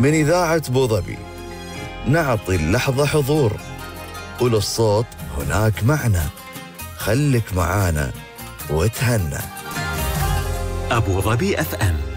من إذاعة بوظبي، نعطي اللحظة حضور، وللصوت هناك معنى. خلك معانا وتهنى. أبوظبي FM.